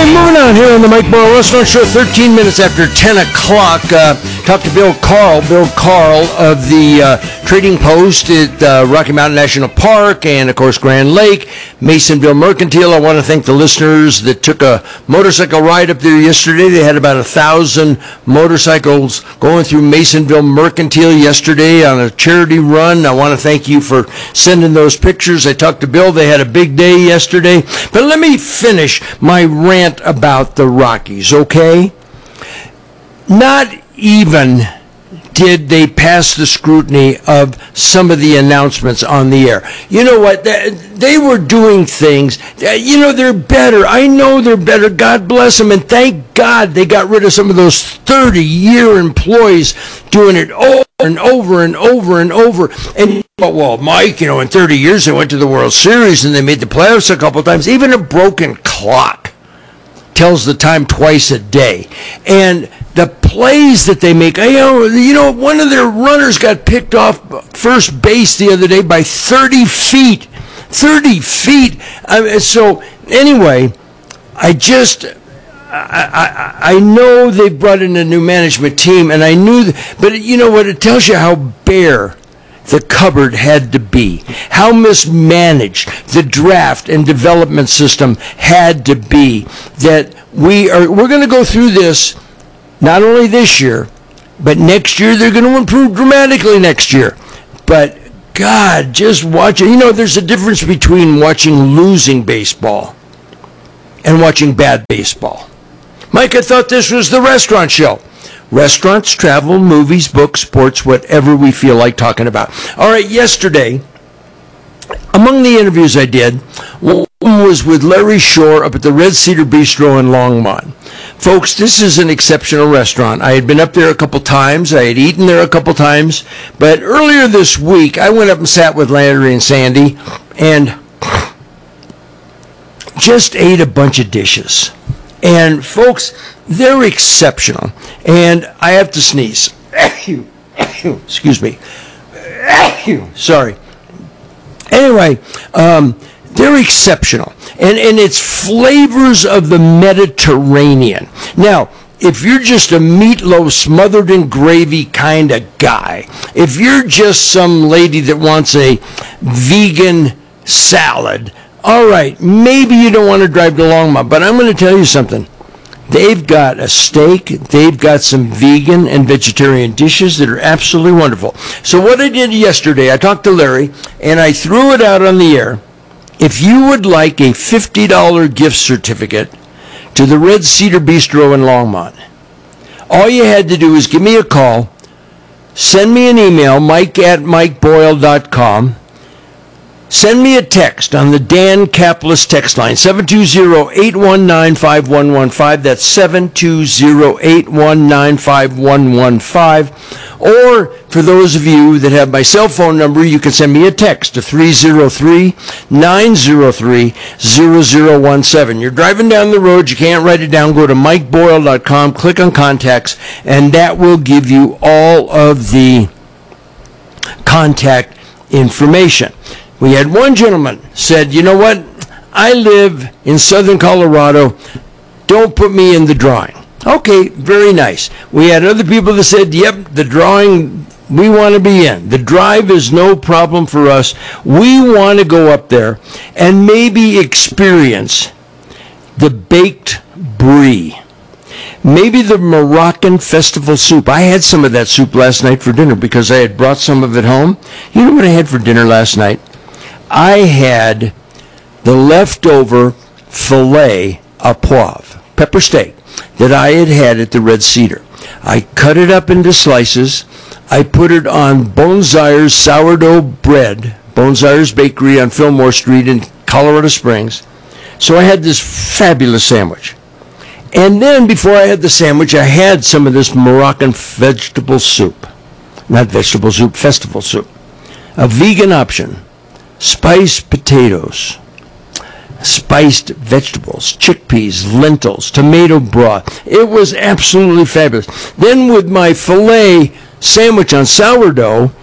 Moving on here on the Mike Boyle Restaurant Show, 13 minutes after 10 o'clock. Talk to Bill Carl of the Trading Post at Rocky Mountain National Park and, of course, Grand Lake, Masonville Mercantile. I want to thank the listeners that took a motorcycle ride up there yesterday. They had about 1,000 motorcycles going through Masonville Mercantile yesterday on a charity run. I want to thank you for sending those pictures. I talked to Bill. They had a big day yesterday. But let me finish my rant about the Rockies, okay? Not even did they pass the scrutiny of some of the announcements on the air. You know what? They were doing things. They're better. I know they're better. God bless them. And thank God they got rid of some of those 30-year employees doing it over and over and over and over. And, well, Mike, in 30 years they went to the World Series and they made the playoffs a couple times. Even a broken clock tells the time twice a day. And the plays that they make, one of their runners got picked off first base the other day by 30 feet. 30 feet. So anyway, I know they brought in a new management team, and I knew but you know what? It tells you how bare the cupboard had to be, how mismanaged the draft and development system had to be, that we're going to go through this not only this year, but next year. They're going to improve dramatically next year. But God, just watch it. There's a difference between watching losing baseball and watching bad baseball. Mike, I thought this was the restaurant show. Restaurants, travel, movies, books, sports, whatever we feel like talking about. All right, yesterday, among the interviews I did, one was with Larry Shore up at the Red Cedar Bistro in Longmont. Folks, this is an exceptional restaurant. I had been up there a couple times. I had eaten there a couple times. But earlier this week, I went up and sat with Larry and Sandy and just ate a bunch of dishes. And, folks, they're exceptional. And I have to sneeze. Excuse me. Sorry. Anyway, they're exceptional. And it's flavors of the Mediterranean. Now, if you're just a meatloaf smothered in gravy kind of guy, if you're just some lady that wants a vegan salad, all right, maybe you don't want to drive to Longmont, but I'm going to tell you something. They've got a steak. They've got some vegan and vegetarian dishes that are absolutely wonderful. So what I did yesterday, I talked to Larry, and I threw it out on the air. If you would like a $50 gift certificate to the Red Cedar Bistro in Longmont, all you had to do is give me a call, send me an email, mike@mikeboyle.com, send me a text on the Dan Caplis text line, 720-819-5115. That's 720-819-5115. Or for those of you that have my cell phone number, you can send me a text to 303-903-0017. You're driving down the road, you can't write it down, go to mikeboyle.com, click on contacts, and that will give you all of the contact information. We had one gentleman said, you know what, I live in southern Colorado, don't put me in the drawing. Okay, very nice. We had other people that said, yep, the drawing we want to be in. The drive is no problem for us. We want to go up there and maybe experience the baked brie. Maybe the Moroccan festival soup. I had some of that soup last night for dinner because I had brought some of it home. You know what I had for dinner last night? I had the leftover filet à poivre, pepper steak, that I had at the Red Cedar. I cut it up into slices. I put it on Bonesire's sourdough bread, Bonesire's Bakery on Fillmore Street in Colorado Springs. So I had this fabulous sandwich. And then before I had the sandwich, I had some of this Moroccan vegetable soup. Not vegetable soup, festival soup. A vegan option. Spiced potatoes. Spiced vegetables, chickpeas, lentils, tomato broth. It was absolutely fabulous. Then with my filet sandwich on sourdough,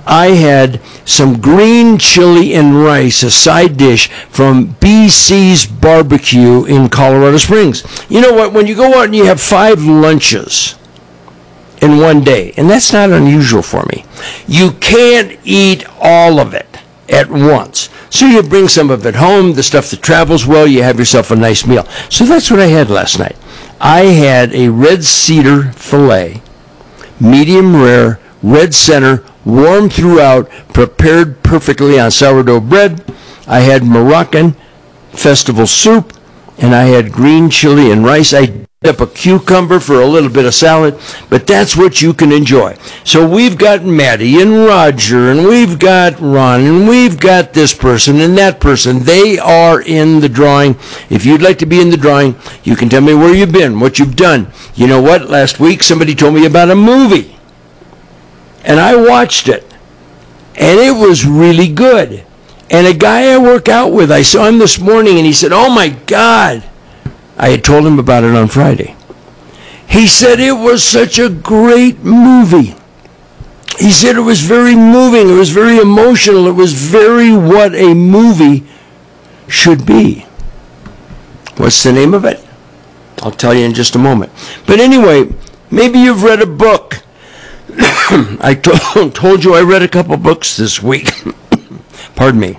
I had some green chili and rice, a side dish from BC's Barbecue in Colorado Springs. You know what? When you go out and you have 5 lunches in one day, and that's not unusual for me, you can't eat all of it at once. So you bring some of it home, the stuff that travels well, you have yourself a nice meal. So that's what I had last night. I had a red cedar filet, medium rare, red center, warm throughout, prepared perfectly on sourdough bread. I had Moroccan festival soup, and I had green chili and rice. I dipped up a cucumber for a little bit of salad, but that's what you can enjoy. So we've got Maddie and Roger, and we've got Ron, and we've got this person and that person. They are in the drawing. If you'd like to be in the drawing, you can tell me where you've been, what you've done. You know what? Last week somebody told me about a movie. And I watched it, and it was really good. And a guy I work out with, I saw him this morning, and he said, "Oh, my God." I had told him about it on Friday. He said it was such a great movie. He said it was very moving. It was very emotional. It was very what a movie should be. What's the name of it? I'll tell you in just a moment. But anyway, maybe you've read a book. I told you I read a couple books this week. Pardon me.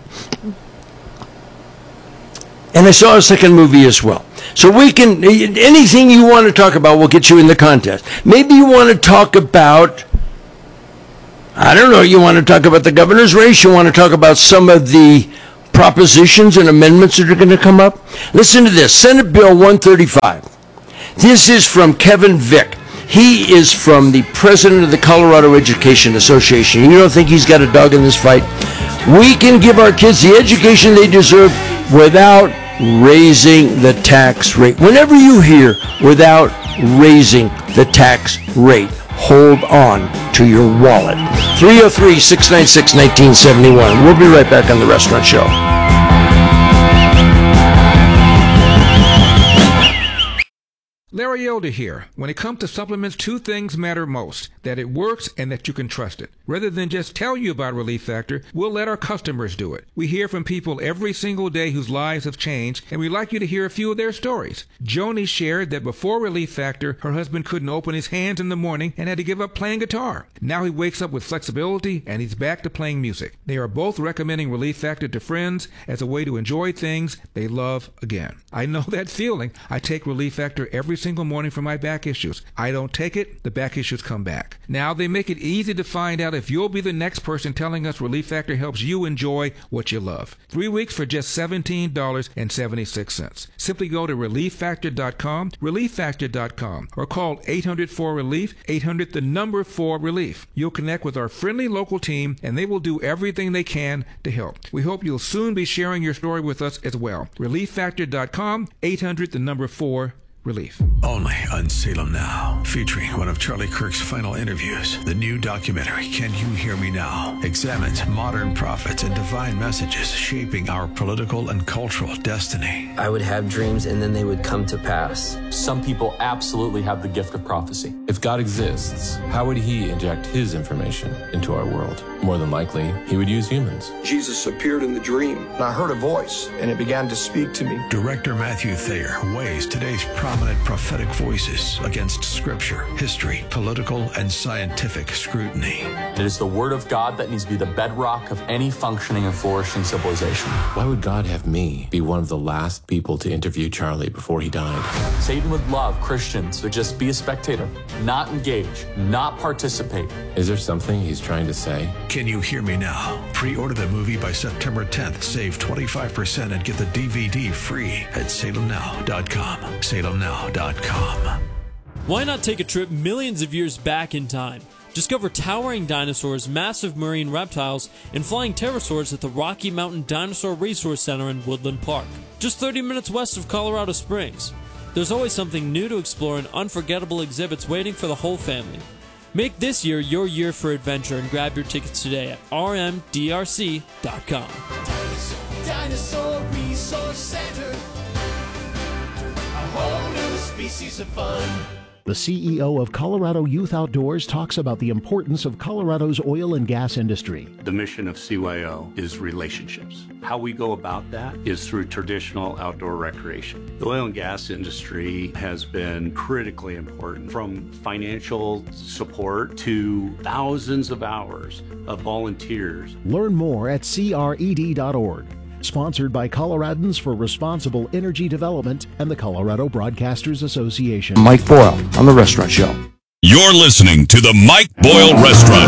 And I saw a second movie as well. So we can, anything you want to talk about will get you in the contest. Maybe you want to talk about, I don't know, you want to talk about the governor's race, you want to talk about some of the propositions and amendments that are going to come up. Listen to this, Senate Bill 135. This is from Kevin Vick. He is from the president of the Colorado Education Association. You don't think he's got a dog in this fight? We can give our kids the education they deserve without raising the tax rate. Whenever you hear without raising the tax rate, hold on to your wallet. 303-696-1971. We'll be right back on The Restaurant Show. Larry Elder here. When it comes to supplements, 2 things matter most: that it works and that you can trust it. Rather than just tell you about Relief Factor, we'll let our customers do it. We hear from people every single day whose lives have changed, and we'd like you to hear a few of their stories. Joni shared that before Relief Factor, her husband couldn't open his hands in the morning and had to give up playing guitar. Now he wakes up with flexibility and he's back to playing music. They are both recommending Relief Factor to friends as a way to enjoy things they love again. I know that feeling. I take Relief Factor every single morning for my back issues. I don't take it, the back issues come back. Now they make it easy to find out if you'll be the next person telling us Relief Factor helps you enjoy what you love. 3 weeks for just $17.76. Simply go to ReliefFactor.com, ReliefFactor.com, or call 800-4-RELIEF, 800-4-RELIEF. You'll connect with our friendly local team, and they will do everything they can to help. We hope you'll soon be sharing your story with us as well. ReliefFactor.com, 800-4-RELIEF. Only on Salem Now, featuring one of Charlie Kirk's final interviews. The new documentary, Can You Hear Me Now?, examines modern prophets and divine messages shaping our political and cultural destiny. I would have dreams and then they would come to pass. Some people absolutely have the gift of prophecy. If God exists, how would he inject his information into our world? More than likely, he would use humans. Jesus appeared in the dream, and I heard a voice, and it began to speak to me. Director Matthew Thayer weighs today's prominent prophetic voices against scripture, history, political, and scientific scrutiny. It is the word of God that needs to be the bedrock of any functioning and flourishing civilization. Why would God have me be one of the last people to interview Charlie before he died? Satan would love Christians to just be a spectator, not engage, not participate. Is there something he's trying to say? Can You Hear Me Now? Pre-order the movie by September 10th. Save 25% and get the DVD free at salemnow.com. salemnow.com. Why not take a trip millions of years back in time? Discover towering dinosaurs, massive marine reptiles, and flying pterosaurs at the Rocky Mountain Dinosaur Resource Center in Woodland Park, just 30 minutes west of Colorado Springs. There's always something new to explore and unforgettable exhibits waiting for the whole family. Make this year your year for adventure and grab your tickets today at rmdrc.com. Dinosaur Resource Center. A whole new species of fun. The CEO of Colorado Youth Outdoors talks about the importance of Colorado's oil and gas industry. The mission of CYO is relationships. How we go about that is through traditional outdoor recreation. The oil and gas industry has been critically important, from financial support to thousands of hours of volunteers. Learn more at cred.org. Sponsored by Coloradans for Responsible Energy Development and the Colorado Broadcasters Association. Mike Boyle on The Restaurant Show. You're listening to The Mike Boyle Restaurant